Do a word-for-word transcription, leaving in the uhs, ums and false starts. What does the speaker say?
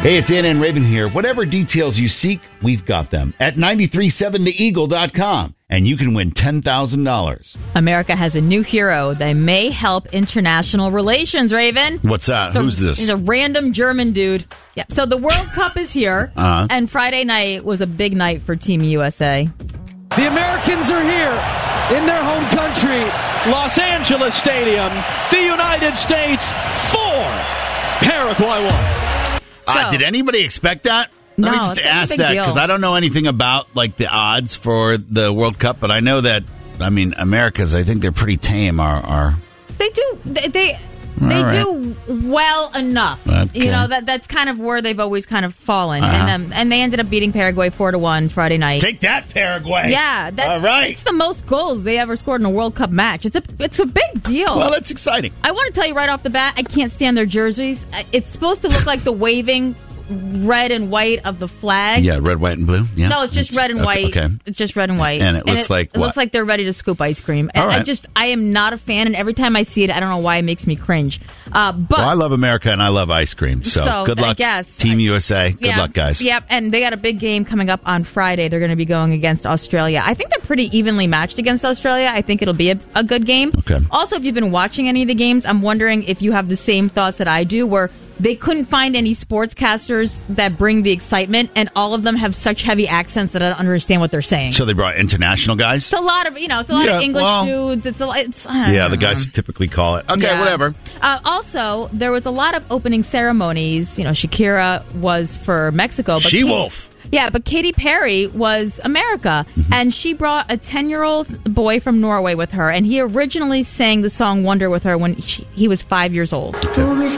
Hey, it's Ann and Raven here. Whatever details you seek, we've got them at nine three seven the eagle dot com, and you can win ten thousand dollars. America has a new hero that may help international relations, Raven. What's that? It's a- Who's this? He's a random German dude. Yeah. So the World Cup is here, Uh-huh. and Friday night was a big night for Team U S A. The Americans are here in their home country, Los Angeles Stadium, the United States, four, Paraguay one. Uh, So- did anybody expect that? Let me No, just it's a ask big that deal. because I don't know anything about like the odds for the World Cup, but I know that, I mean, America's, I think they're pretty tame. Are, are They do. They they, they right. do well enough. Okay. You know that that's kind of where they've always kind of fallen, Uh-huh. and um, and they ended up beating Paraguay four to one Friday night. Take that, Paraguay. Yeah, that's, all right. It's the most goals they ever scored in a World Cup match. It's a it's a big deal. Well, that's exciting. I want to tell you right off the bat, I can't stand their jerseys. It's supposed to look like the waving red and white of the flag. Yeah, red, white, and blue. Yeah, No, it's just red and okay, white. Okay. It's just red and white. And it looks like it what? looks like they're ready to scoop ice cream. And All right. I just I am not a fan, and every time I see it, I don't know why it makes me cringe. Uh, but Well, I love America and I love ice cream. So, So, good I luck, guess. Team U S A. Good yeah, luck, guys. Yep, and they got a big game coming up on Friday. They're going to be going against Australia. I think they're pretty evenly matched against Australia. I think it'll be a, a good game. Okay. Also, if you've been watching any of the games, I'm wondering if you have the same thoughts that I do, where they couldn't find any sportscasters that bring the excitement, and all of them have such heavy accents that I don't understand what they're saying. So they brought international guys? It's a lot of, you know, it's a lot Yeah, of English well- dudes. It's a lot. It's, I don't Yeah, the know. guys typically call it. Okay, Yeah. whatever. Uh, also, there was a lot of opening ceremonies. You know, Shakira was for Mexico. But Kate- She-Wolf. Yeah, but Katy Perry was America. Mm-hmm. And she brought a ten-year-old boy from Norway with her. And he originally sang the song Wonder with her when she, he was five years old.